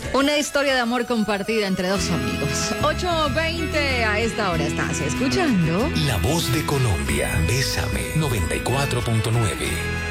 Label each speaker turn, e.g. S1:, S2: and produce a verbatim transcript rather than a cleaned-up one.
S1: Una historia de amor compartida entre dos amigos. ocho veinte a esta hora estás escuchando
S2: La Voz de Colombia. Bésame noventa y cuatro punto nueve.